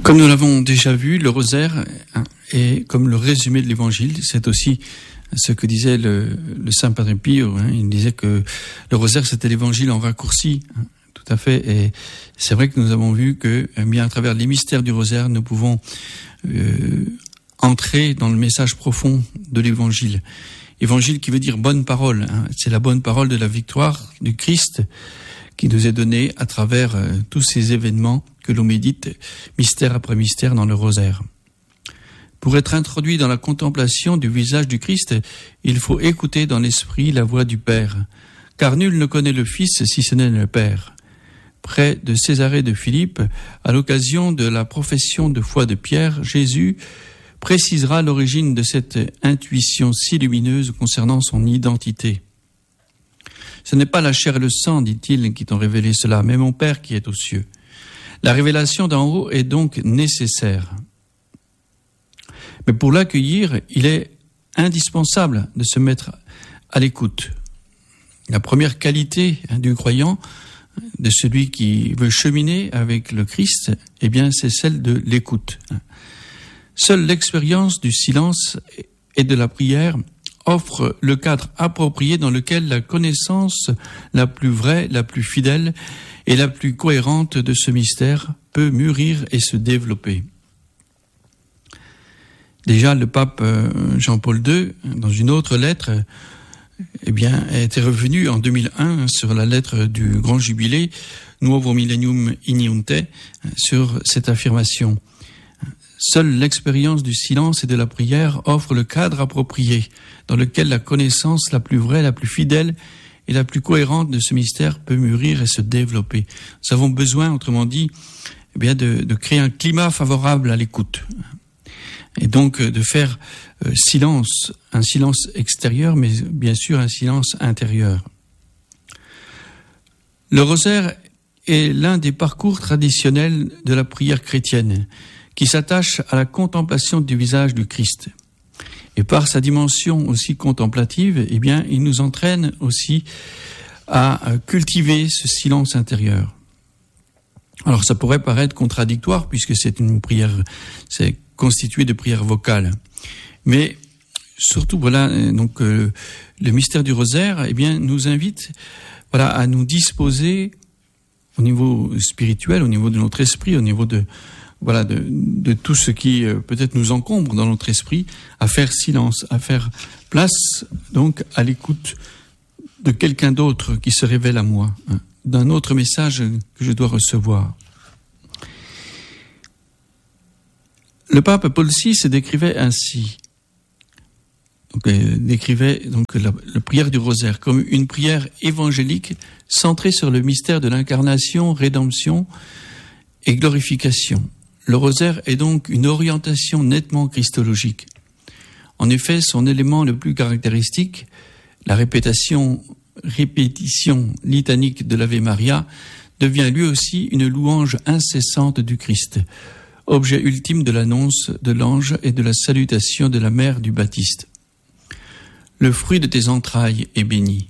Comme nous l'avons déjà vu, le rosaire est comme le résumé de l'Évangile. C'est aussi ce que disait le Saint Padre Pio. Il disait que le rosaire, c'était l'Évangile en raccourci. Tout à fait. Et c'est vrai que nous avons vu que, bien à travers les mystères du rosaire, nous pouvons entrer dans le message profond de l'Évangile. Évangile qui veut dire bonne parole. C'est la bonne parole de la victoire du Christ qui nous est donnée à travers tous ces événements que l'on médite mystère après mystère dans le rosaire. Pour être introduit dans la contemplation du visage du Christ, il faut écouter dans l'esprit la voix du Père, car nul ne connaît le Fils si ce n'est le Père. Près de Césarée de Philippe, à l'occasion de la profession de foi de Pierre, Jésus précisera l'origine de cette intuition si lumineuse concernant son identité. Ce n'est pas la chair et le sang, dit-il, qui t'ont révélé cela, mais mon Père qui est aux cieux. La révélation d'en haut est donc nécessaire. Mais pour l'accueillir, il est indispensable de se mettre à l'écoute. La première qualité du croyant, de celui qui veut cheminer avec le Christ, eh bien, c'est celle de l'écoute. Seule l'expérience du silence et de la prière offre le cadre approprié dans lequel la connaissance la plus vraie, la plus fidèle et la plus cohérente de ce mystère peut mûrir et se développer. Déjà, le pape Jean-Paul II, dans une autre lettre, était revenu en 2001 sur la lettre du Grand Jubilé, Nuovo Millennium Iniunte, sur cette affirmation. Seule l'expérience du silence et de la prière offre le cadre approprié dans lequel la connaissance la plus vraie, la plus fidèle et la plus cohérente de ce mystère peut mûrir et se développer. Nous avons besoin, autrement dit, de créer un climat favorable à l'écoute. Et donc de faire silence, un silence extérieur, mais bien sûr un silence intérieur. Le rosaire est l'un des parcours traditionnels de la prière chrétienne, qui s'attache à la contemplation du visage du Christ. Et par sa dimension aussi contemplative, il nous entraîne aussi à cultiver ce silence intérieur. Alors ça pourrait paraître contradictoire puisque c'est une prière, c'est constitué de prières vocales. Mais surtout, le mystère du rosaire, nous invite, à nous disposer au niveau spirituel, au niveau de notre esprit, au niveau de tout ce qui peut-être nous encombre dans notre esprit, à faire silence, à faire place donc à l'écoute de quelqu'un d'autre qui se révèle à moi, d'un autre message que je dois recevoir. Le pape Paul VI décrivait ainsi, la prière du rosaire comme une prière évangélique centrée sur le mystère de l'incarnation, rédemption et glorification. Le rosaire est donc une orientation nettement christologique. En effet, son élément le plus caractéristique, la répétition litanique de l'Ave Maria, devient lui aussi une louange incessante du Christ, objet ultime de l'annonce de l'ange et de la salutation de la mère du Baptiste. Le fruit de tes entrailles est béni.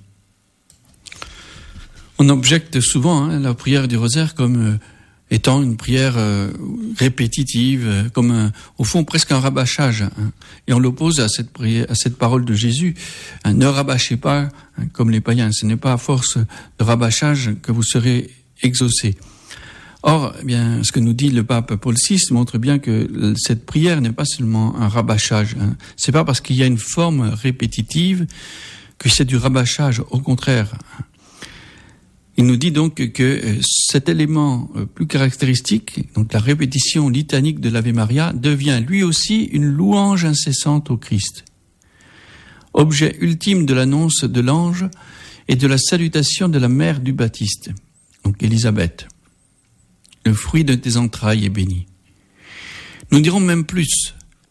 On objecte souvent la prière du rosaire comme étant une prière répétitive, comme au fond presque un rabâchage. Et on l'oppose à cette parole de Jésus. Ne rabâchez pas comme les païens. Ce n'est pas à force de rabâchage que vous serez exaucés. Or, ce que nous dit le pape Paul VI montre bien que cette prière n'est pas seulement un rabâchage. C'est pas parce qu'il y a une forme répétitive que c'est du rabâchage. Au contraire. Il nous dit donc que cet élément plus caractéristique, donc la répétition litanique de l'Ave Maria, devient lui aussi une louange incessante au Christ. Objet ultime de l'annonce de l'ange et de la salutation de la mère du Baptiste, donc Élisabeth. Le fruit de tes entrailles est béni. Nous dirons même plus.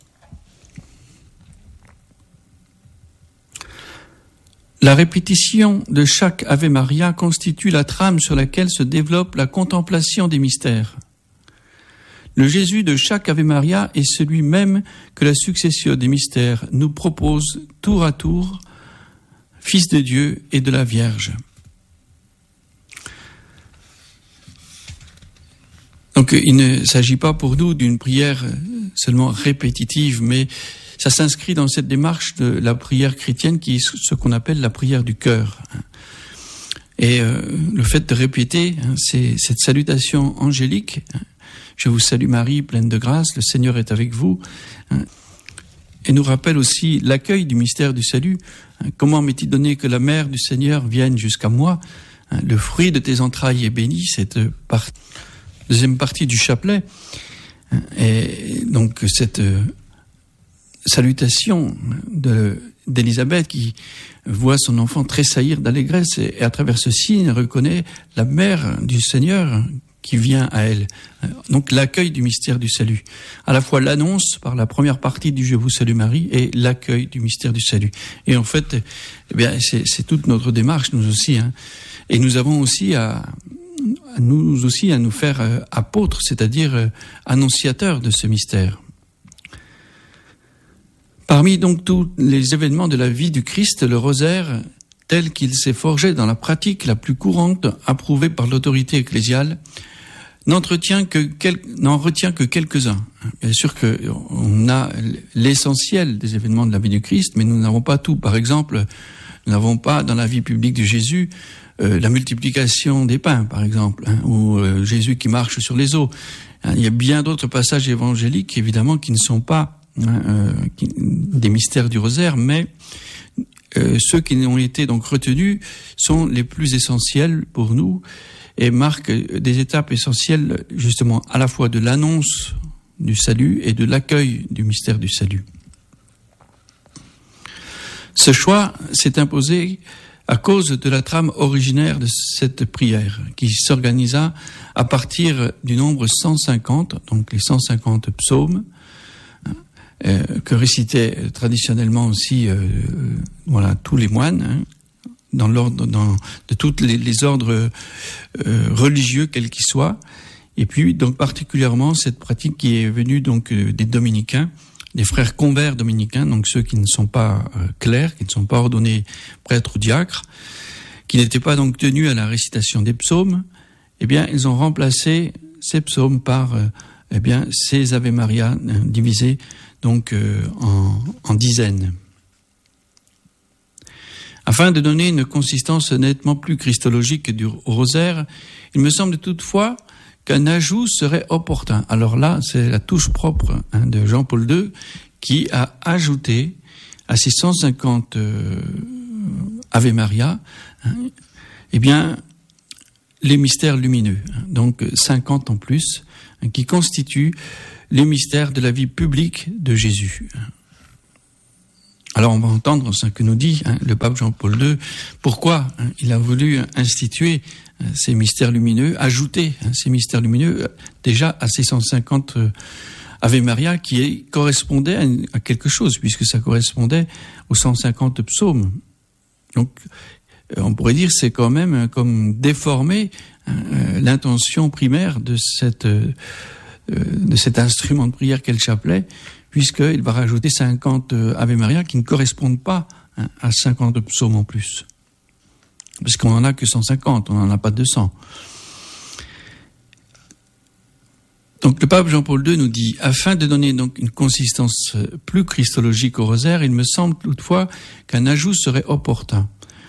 La répétition de chaque Ave Maria constitue la trame sur laquelle se développe la contemplation des mystères. Le Jésus de chaque Ave Maria est celui même que la succession des mystères nous propose tour à tour, Fils de Dieu et de la Vierge. Donc il ne s'agit pas pour nous d'une prière seulement répétitive, mais ça s'inscrit dans cette démarche de la prière chrétienne qui est ce qu'on appelle la prière du cœur. Et le fait de répéter c'est cette salutation angélique, je vous salue Marie, pleine de grâce, le Seigneur est avec vous, et nous rappelle aussi l'accueil du mystère du salut. Comment m'est-il donné que la mère du Seigneur vienne jusqu'à moi? Le fruit de tes entrailles est béni, cette deuxième partie du chapelet. Et donc cette salutation d'Élisabeth qui voit son enfant tressaillir d'allégresse et à travers ce signe reconnaît la mère du Seigneur qui vient à elle. Donc l'accueil du mystère du salut. À la fois l'annonce par la première partie du Je vous salue Marie et l'accueil du mystère du salut. Et en fait, eh bien, c'est toute notre démarche, nous aussi. Et nous avons aussi à nous faire apôtres, c'est-à-dire annonciateurs de ce mystère. Parmi donc tous les événements de la vie du Christ, le rosaire, tel qu'il s'est forgé dans la pratique la plus courante, approuvée par l'autorité ecclésiale, n'en retient que quelques-uns. Bien sûr qu'on a l'essentiel des événements de la vie du Christ, mais nous n'avons pas tout. Par exemple, nous n'avons pas dans la vie publique de Jésus la multiplication des pains, par exemple, ou Jésus qui marche sur les eaux. Il y a bien d'autres passages évangéliques, évidemment, qui ne sont pas des mystères du rosaire, mais ceux qui ont été donc retenus sont les plus essentiels pour nous et marquent des étapes essentielles justement à la fois de l'annonce du salut et de l'accueil du mystère du salut. Ce choix s'est imposé à cause de la trame originaire de cette prière qui s'organisa à partir du nombre 150, donc les 150 psaumes, que récitaient traditionnellement aussi tous les moines, dans l'ordre de tous les ordres religieux quels qu'ils soient, et puis donc particulièrement cette pratique qui est venue donc des dominicains, des frères convers dominicains, donc ceux qui ne sont pas clercs, qui ne sont pas ordonnés prêtres ou diacres, qui n'étaient pas donc tenus à la récitation des psaumes. Eh bien ils ont remplacé ces psaumes par ces Ave Maria divisés donc en dizaines. Afin de donner une consistance nettement plus christologique au rosaire, il me semble toutefois qu'un ajout serait opportun. Alors là, c'est la touche propre de Jean-Paul II qui a ajouté à ces 150 Ave Maria, les mystères lumineux, donc 50 en plus, qui constituent les mystères de la vie publique de Jésus. Alors on va entendre ce que nous dit le pape Jean-Paul II, pourquoi il a voulu instituer ces mystères lumineux, ajouter ces mystères lumineux déjà à ces 150 Ave Maria qui correspondaient à quelque chose, puisque ça correspondait aux 150 psaumes. Donc on pourrait dire c'est quand même comme déformer l'intention primaire de cet instrument de prière qu'est le chapelet, puisqu'il va rajouter 50 Ave Maria qui ne correspondent pas à 50 psaumes en plus. Parce qu'on n'en a que 150, on n'en a pas 200. Donc le pape Jean-Paul II nous dit, afin de donner donc une consistance plus christologique au rosaire, il me semble toutefois qu'un ajout serait opportun,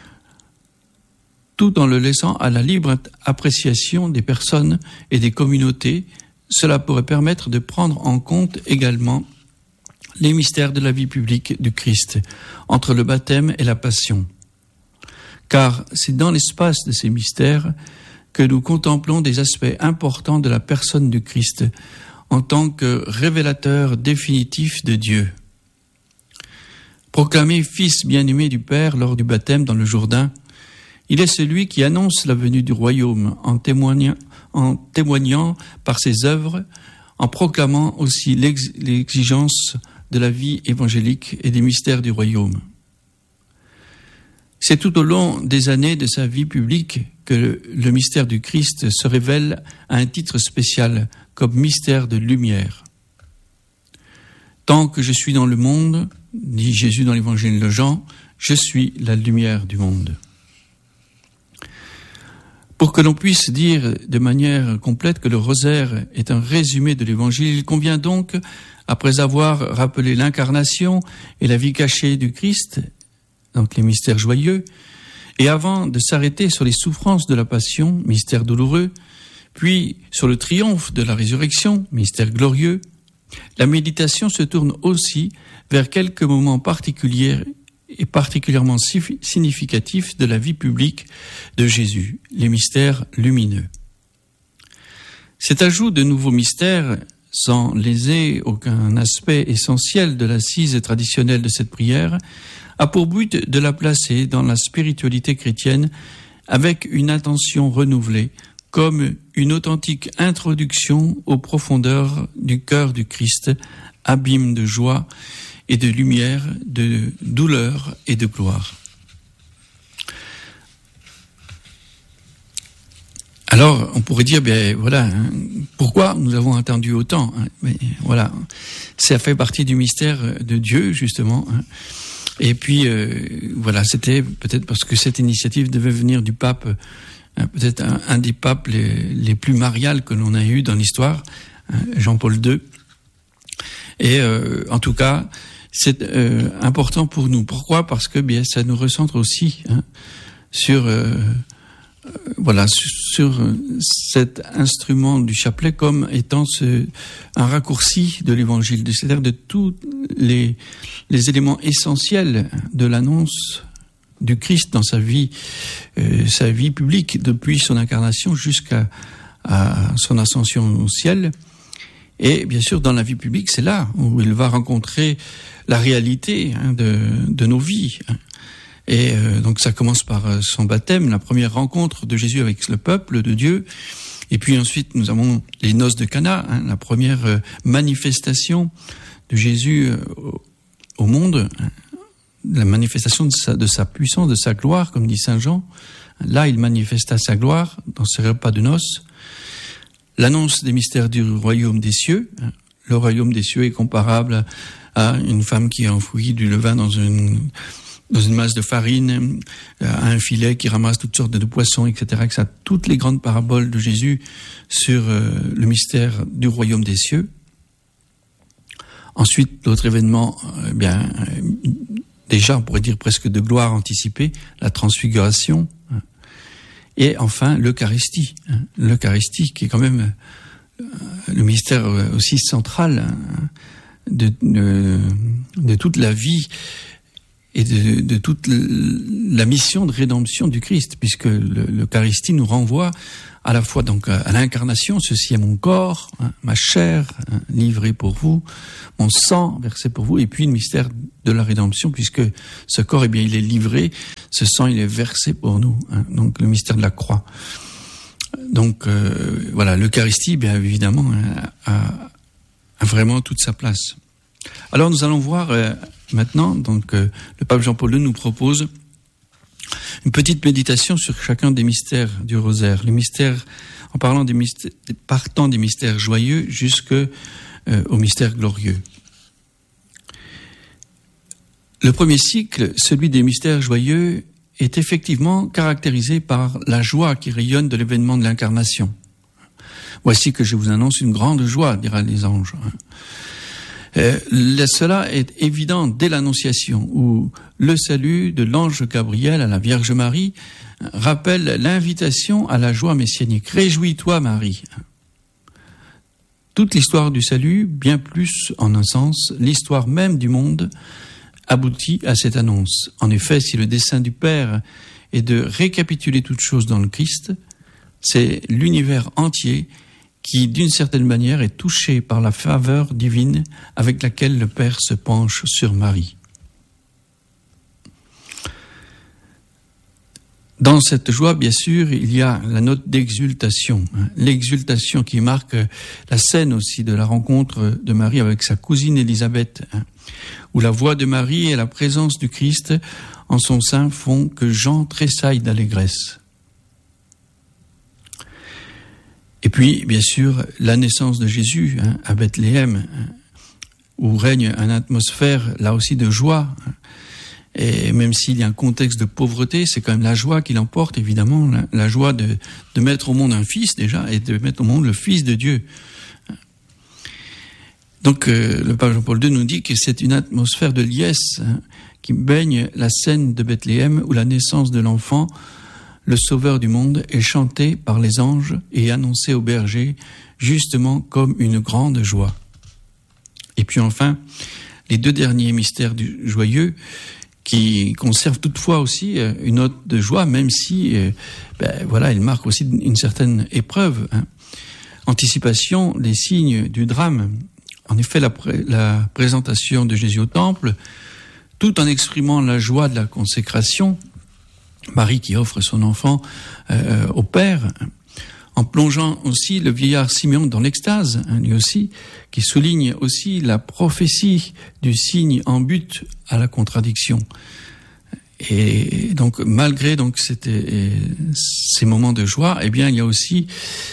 tout en le laissant à la libre appréciation des personnes et des communautés. Cela pourrait permettre de prendre en compte également les mystères de la vie publique du Christ, entre le baptême et la passion. Car c'est dans l'espace de ces mystères que nous contemplons des aspects importants de la personne du Christ en tant que révélateur définitif de Dieu. Proclamé fils bien-aimé du Père lors du baptême dans le Jourdain, il est celui qui annonce la venue du royaume en témoignant par ses œuvres, en proclamant aussi l'exigence de la vie évangélique et des mystères du royaume. C'est tout au long des années de sa vie publique que le mystère du Christ se révèle à un titre spécial, comme mystère de lumière. Tant que je suis dans le monde, dit Jésus dans l'évangile de Jean, je suis la lumière du monde. Pour que l'on puisse dire de manière complète que le rosaire est un résumé de l'Évangile, il convient donc, après avoir rappelé l'incarnation et la vie cachée du Christ, donc les mystères joyeux, et avant de s'arrêter sur les souffrances de la passion, mystère douloureux, puis sur le triomphe de la résurrection, mystère glorieux, la méditation se tourne aussi vers quelques moments particuliers et particulièrement significatifs de la vie publique de Jésus, les mystères lumineux. Cet ajout de nouveaux mystères, sans léser aucun aspect essentiel de l'assise traditionnelle de cette prière, a pour but de la placer dans la spiritualité chrétienne avec une attention renouvelée, comme une authentique introduction aux profondeurs du cœur du Christ, abîme de joie et de lumière, de douleur et de gloire. Alors, on pourrait dire, pourquoi nous avons attendu autant, mais voilà, ça fait partie du mystère de Dieu, justement. Et puis, c'était peut-être parce que cette initiative devait venir du pape, peut-être un des papes les plus mariales que l'on a eu dans l'histoire, Jean-Paul II. Et en tout cas, c'est important pour nous. Pourquoi ? Parce que ça nous recentre aussi sur cet instrument du chapelet comme étant un raccourci de l'Évangile, c'est-à-dire de tous les éléments essentiels de l'annonce du Christ dans sa vie publique, depuis son incarnation jusqu'à son ascension au ciel. Et bien sûr, dans la vie publique, c'est là où il va rencontrer la réalité de nos vies. Et donc ça commence par son baptême, la première rencontre de Jésus avec le peuple de Dieu. Et puis ensuite, nous avons les noces de Cana, la première manifestation de Jésus au monde, la manifestation de sa puissance, de sa gloire, comme dit saint Jean. Là, il manifesta sa gloire dans ce repas de noces. L'annonce des mystères du royaume des cieux. Le royaume des cieux est comparable à une femme qui enfouit du levain dans une masse de farine, à un filet qui ramasse toutes sortes de poissons, etc. Toutes les grandes paraboles de Jésus sur le mystère du royaume des cieux. Ensuite, l'autre événement, déjà on pourrait dire presque de gloire anticipée, la transfiguration. Et enfin, l'Eucharistie. L'Eucharistie qui est quand même le mystère aussi central de toute la vie et de toute la mission de rédemption du Christ, puisque l'Eucharistie nous renvoie à la fois donc à l'incarnation, ceci est mon corps, ma chair livrée pour vous, mon sang versé pour vous, et puis le mystère de la rédemption, puisque ce corps, il est livré, ce sang, il est versé pour nous, donc le mystère de la croix. Donc l'Eucharistie, bien évidemment, a vraiment toute sa place. Alors nous allons voir maintenant, donc le pape Jean-Paul II nous propose une petite méditation sur chacun des mystères du rosaire, les mystères, en partant des mystères joyeux jusqu'au mystère glorieux. Le premier cycle, celui des mystères joyeux, est effectivement caractérisé par la joie qui rayonne de l'événement de l'incarnation. Voici que je vous annonce une grande joie, dira les anges. Cela est évident dès l'Annonciation, où le salut de l'ange Gabriel à la Vierge Marie rappelle l'invitation à la joie messianique. Réjouis-toi, Marie. Toute l'histoire du salut, bien plus en un sens, l'histoire même du monde, aboutit à cette annonce. En effet, si le dessein du Père est de récapituler toutes choses dans le Christ, c'est l'univers entier qui, d'une certaine manière, est touché par la faveur divine avec laquelle le Père se penche sur Marie. Dans cette joie, bien sûr, il y a la note d'exultation, l'exultation qui marque la scène aussi de la rencontre de Marie avec sa cousine Élisabeth, où la voix de Marie et la présence du Christ en son sein font que Jean tressaille d'allégresse. Et puis, bien sûr, la naissance de Jésus à Bethléem, où règne une atmosphère, là aussi, de joie. Et même s'il y a un contexte de pauvreté, c'est quand même la joie qui l'emporte, évidemment, la joie de mettre au monde un fils déjà, et de mettre au monde le Fils de Dieu. Donc le pape Jean-Paul II nous dit que c'est une atmosphère de liesse qui baigne la scène de Bethléem où la naissance de l'enfant, le sauveur du monde, est chantée par les anges et annoncée aux bergers justement comme une grande joie. Et puis enfin, les deux derniers mystères du joyeux qui conservent toutefois aussi une note de joie, même si ils marquent aussi une certaine épreuve. Anticipation des signes du drame. En effet, la présentation de Jésus au temple, tout en exprimant la joie de la consécration, Marie qui offre son enfant au Père, en plongeant aussi le vieillard Siméon dans l'extase, lui aussi, qui souligne aussi la prophétie du signe en but à la contradiction. Et donc, malgré ces moments de joie, eh bien, il y a aussi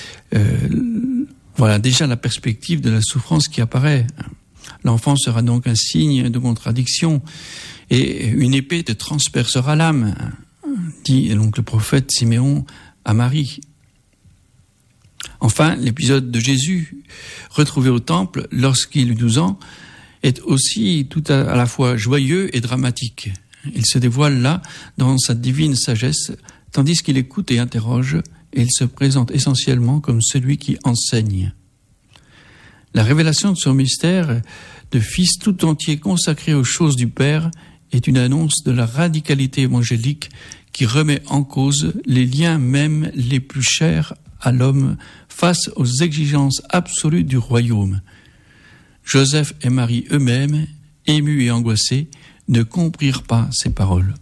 déjà la perspective de la souffrance qui apparaît. L'enfant sera donc un signe de contradiction et une épée te transpercera l'âme, dit donc le prophète Siméon à Marie. Enfin, l'épisode de Jésus, retrouvé au temple lorsqu'il eut 12 ans, est aussi tout à la fois joyeux et dramatique. Il se dévoile là dans sa divine sagesse, tandis qu'il écoute et interroge, et il se présente essentiellement comme celui qui enseigne. La révélation de son mystère de fils tout entier consacré aux choses du Père est une annonce de la radicalité évangélique qui remet en cause les liens même les plus chers à l'homme face aux exigences absolues du royaume. Joseph et Marie eux-mêmes, émus et angoissés, ne comprirent pas ces paroles.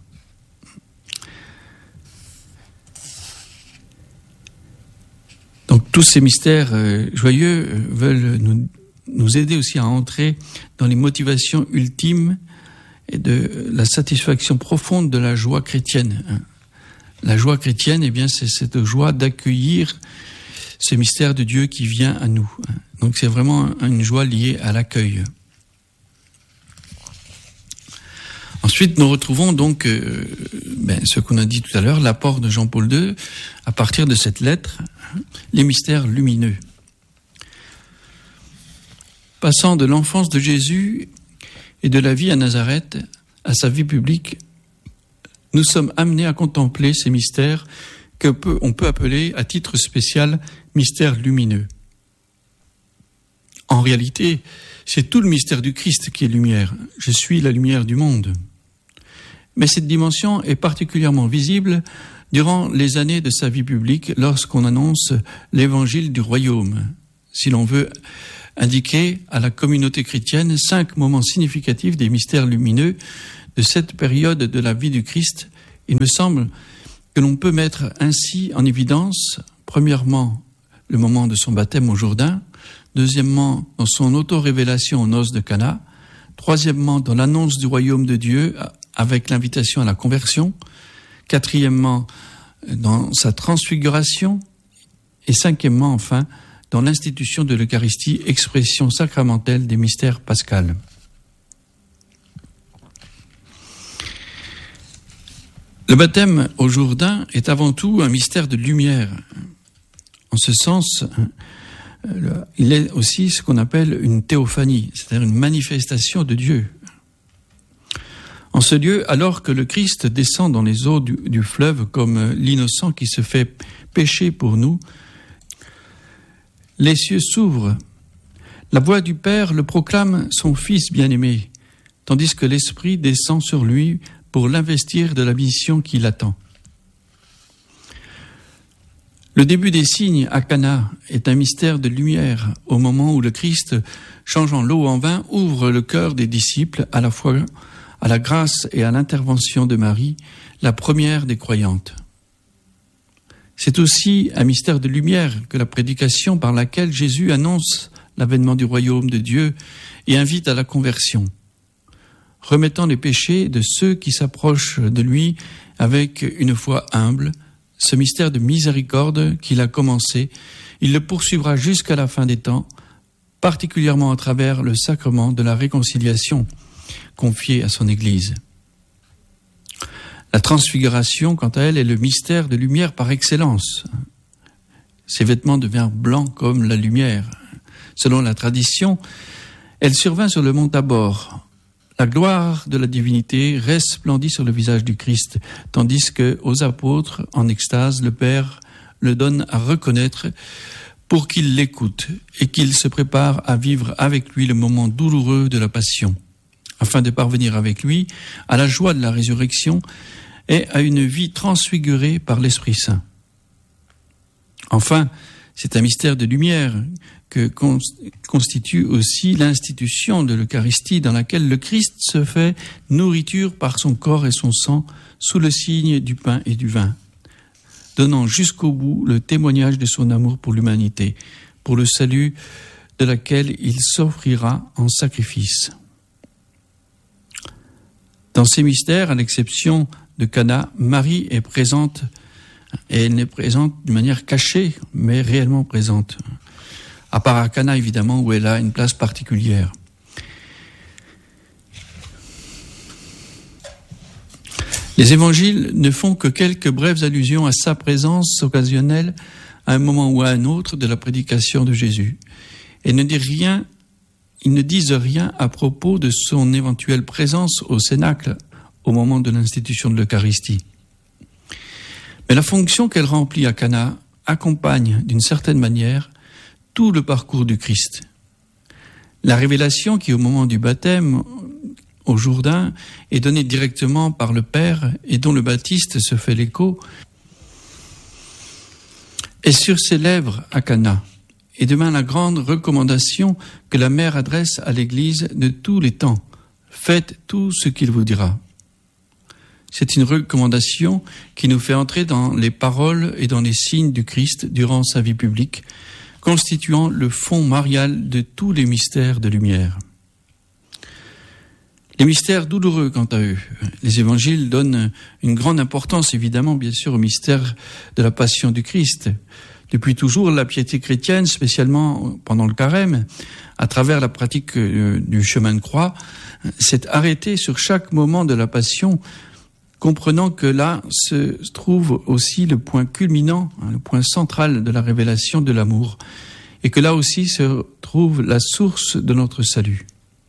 Donc tous ces mystères joyeux veulent nous aider aussi à entrer dans les motivations ultimes et de la satisfaction profonde de la joie chrétienne. La joie chrétienne, eh bien, c'est cette joie d'accueillir ce mystère de Dieu qui vient à nous. Donc c'est vraiment une joie liée à l'accueil. Ensuite, nous retrouvons donc ce qu'on a dit tout à l'heure, l'apport de Jean-Paul II à partir de cette lettre, les mystères lumineux. Passant de l'enfance de Jésus et de la vie à Nazareth à sa vie publique, nous sommes amenés à contempler ces mystères on peut appeler à titre spécial mystères lumineux. En réalité, c'est tout le mystère du Christ qui est lumière. Je suis la lumière du monde. Mais cette dimension est particulièrement visible durant les années de sa vie publique lorsqu'on annonce l'évangile du royaume. Si l'on veut indiquer à la communauté chrétienne 5 moments significatifs des mystères lumineux de cette période de la vie du Christ, il me semble que l'on peut mettre ainsi en évidence, premièrement, le moment de son baptême au Jourdain, deuxièmement, dans son auto-révélation aux noces de Cana, troisièmement, dans l'annonce du royaume de Dieu avec l'invitation à la conversion, quatrièmement, dans sa transfiguration, et cinquièmement, enfin, dans l'institution de l'Eucharistie, expression sacramentelle des mystères pascals. Le baptême au Jourdain est avant tout un mystère de lumière. En ce sens, il est aussi ce qu'on appelle une théophanie, c'est-à-dire une manifestation de Dieu. En ce lieu, alors que le Christ descend dans les eaux du fleuve comme l'innocent qui se fait pécher pour nous, les cieux s'ouvrent. La voix du Père le proclame son Fils bien-aimé, tandis que l'Esprit descend sur lui pour l'investir de la mission qui l'attend. Le début des signes à Cana est un mystère de lumière au moment où le Christ, changeant l'eau en vin, ouvre le cœur des disciples à la fois à la grâce et à l'intervention de Marie, la première des croyantes. C'est aussi un mystère de lumière que la prédication par laquelle Jésus annonce l'avènement du royaume de Dieu et invite à la conversion, remettant les péchés de ceux qui s'approchent de lui avec une foi humble. Ce mystère de miséricorde qu'il a commencé, il le poursuivra jusqu'à la fin des temps, particulièrement à travers le sacrement de la réconciliation confié à son Église. La transfiguration, quant à elle, est le mystère de lumière par excellence. Ses vêtements devinrent blancs comme la lumière. Selon la tradition, elle survint sur le mont Tabor. La gloire de la divinité resplendit sur le visage du Christ, tandis que, aux apôtres, en extase, le Père le donne à reconnaître pour qu'il l'écoute et qu'il se prépare à vivre avec lui le moment douloureux de la passion, afin de parvenir avec lui à la joie de la résurrection et à une vie transfigurée par l'Esprit Saint. Enfin, c'est un mystère de lumière que constitue aussi l'institution de l'Eucharistie dans laquelle le Christ se fait nourriture par son corps et son sang sous le signe du pain et du vin, donnant jusqu'au bout le témoignage de son amour pour l'humanité, pour le salut de laquelle il s'offrira en sacrifice. Dans ces mystères, à l'exception de Cana, Marie est présente, et elle n'est présente d'une manière cachée, mais réellement présente. À part à Cana, évidemment, où elle a une place particulière. Les évangiles ne font que quelques brèves allusions à sa présence occasionnelle à un moment ou à un autre de la prédication de Jésus. Et ils ne disent rien à propos de son éventuelle présence au Cénacle au moment de l'institution de l'Eucharistie. Mais la fonction qu'elle remplit à Cana accompagne d'une certaine manière tout le parcours du Christ. La révélation qui, au moment du baptême au Jourdain, est donnée directement par le Père et dont le Baptiste se fait l'écho, est sur ses lèvres à Cana. Et demain, la grande recommandation que la mère adresse à l'Église de tous les temps. Faites tout ce qu'il vous dira. C'est une recommandation qui nous fait entrer dans les paroles et dans les signes du Christ durant sa vie publique, constituant le fond marial de tous les mystères de lumière. Les mystères douloureux, quant à eux. Les évangiles donnent une grande importance, évidemment, bien sûr, au mystère de la passion du Christ. Depuis toujours, la piété chrétienne, spécialement pendant le carême, à travers la pratique du chemin de croix, s'est arrêtée sur chaque moment de la passion, comprenant que là se trouve aussi le point culminant, le point central de la révélation de l'amour, et que là aussi se trouve la source de notre salut.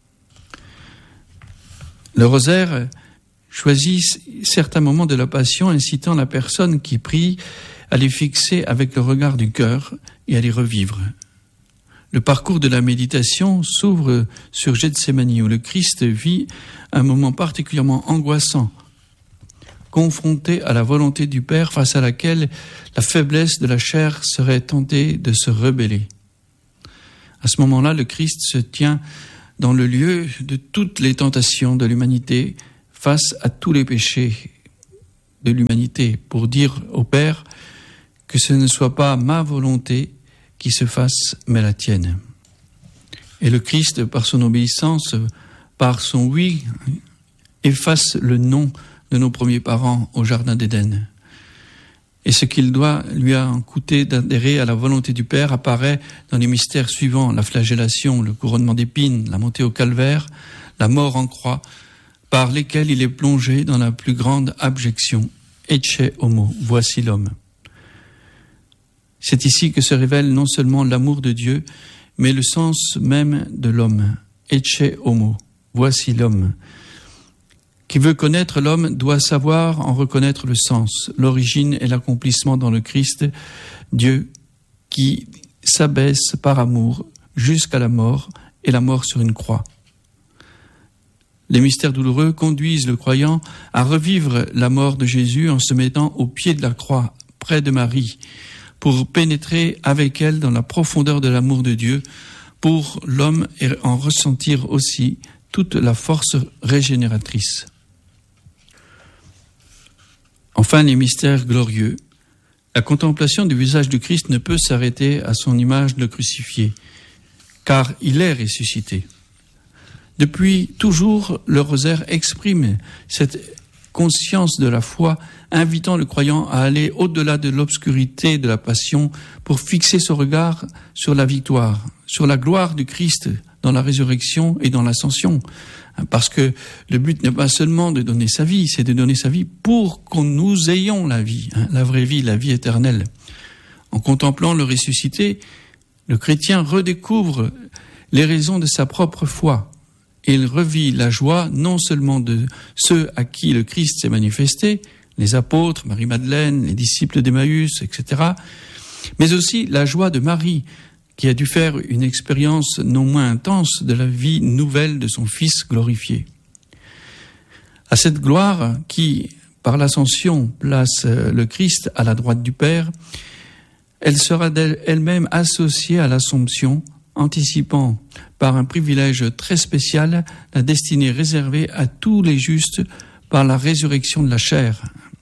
Le rosaire choisit certains moments de la passion, incitant la personne qui prie à les fixer avec le regard du cœur et à les revivre. Le parcours de la méditation s'ouvre sur Gethsémani, où le Christ vit un moment particulièrement angoissant, confronté à la volonté du Père face à laquelle la faiblesse de la chair serait tentée de se rebeller. À ce moment-là, le Christ se tient dans le lieu de toutes les tentations de l'humanité face à tous les péchés de l'humanité pour dire au Père que ce ne soit pas ma volonté qui se fasse, mais la tienne. Et le Christ, par son obéissance, par son oui, efface le non de nos premiers parents au Jardin d'Éden. Et ce qu'il lui a coûté d'adhérer à la volonté du Père apparaît dans les mystères suivants: la flagellation, le couronnement d'épines, la montée au calvaire, la mort en croix, par lesquels il est plongé dans la plus grande abjection. Ecce homo, voici l'homme. C'est ici que se révèle non seulement l'amour de Dieu, mais le sens même de l'homme. Ecce homo, voici l'homme. Qui veut connaître l'homme doit savoir en reconnaître le sens, l'origine et l'accomplissement dans le Christ, Dieu qui s'abaisse par amour jusqu'à la mort et la mort sur une croix. Les mystères douloureux conduisent le croyant à revivre la mort de Jésus en se mettant au pied de la croix, près de Marie, pour pénétrer avec elle dans la profondeur de l'amour de Dieu, pour l'homme et en ressentir aussi toute la force régénératrice. Enfin, les mystères glorieux. La contemplation du visage du Christ ne peut s'arrêter à son image de crucifié, car il est ressuscité. Depuis toujours, le rosaire exprime cette conscience de la foi, invitant le croyant à aller au-delà de l'obscurité de la passion pour fixer son regard sur la victoire, sur la gloire du Christ dans la résurrection et dans l'ascension. Parce que le but n'est pas seulement de donner sa vie, c'est de donner sa vie pour que nous ayons la vie, la vraie vie, la vie éternelle. En contemplant le ressuscité, le chrétien redécouvre les raisons de sa propre foi. Et il revit la joie non seulement de ceux à qui le Christ s'est manifesté, les apôtres, Marie-Madeleine, les disciples d'Emmaüs, etc., mais aussi la joie de Marie, qui a dû faire une expérience non moins intense de la vie nouvelle de son Fils glorifié. À cette gloire qui, par l'ascension, place le Christ à la droite du Père, elle sera elle-même associée à l'Assomption, anticipant par un privilège très spécial la destinée réservée à tous les justes par la résurrection de la chair.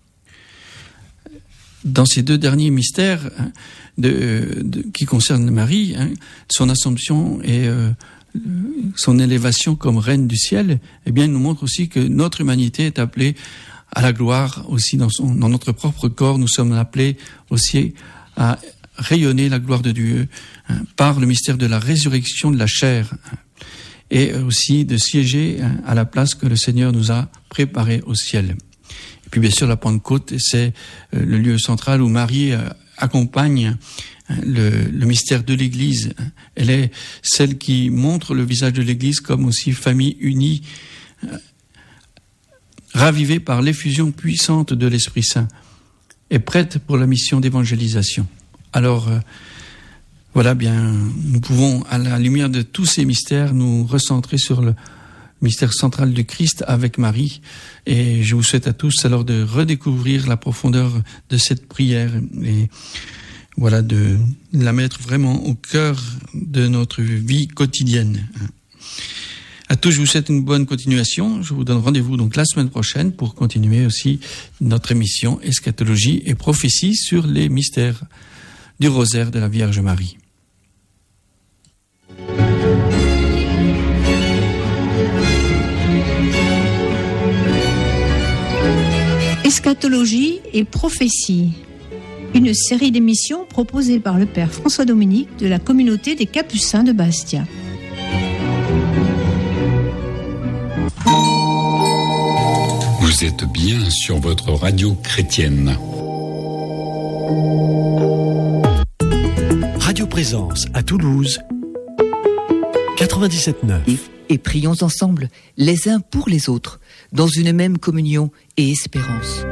Dans ces deux derniers mystères qui concernent Marie, son Assomption et son élévation comme reine du ciel, eh bien, nous montre aussi que notre humanité est appelée à la gloire aussi dans notre propre corps. Nous sommes appelés aussi à rayonner la gloire de Dieu par le mystère de la résurrection de la chair et aussi de siéger à la place que le Seigneur nous a préparée au ciel. Et puis bien sûr la Pentecôte, c'est le lieu central où Marie accompagne le mystère de l'Église. Elle est celle qui montre le visage de l'Église comme aussi famille unie, ravivée par l'effusion puissante de l'Esprit Saint et prête pour la mission d'évangélisation. Alors, voilà, bien, nous pouvons, à la lumière de tous ces mystères, nous recentrer sur le mystère central du Christ avec Marie. Et je vous souhaite à tous alors de redécouvrir la profondeur de cette prière et voilà, de la mettre vraiment au cœur de notre vie quotidienne. À tous, je vous souhaite une bonne continuation. Je vous donne rendez-vous donc la semaine prochaine pour continuer aussi notre émission Eschatologie et prophétie sur les mystères du rosaire de la Vierge Marie. Eschatologie et prophétie, une série d'émissions proposée par le Père François Dominique de la communauté des Capucins de Bastia. Vous êtes bien sur votre radio chrétienne. Radio Présence à Toulouse, 97.9. Et prions ensemble, les uns pour les autres, dans une même communion et espérance.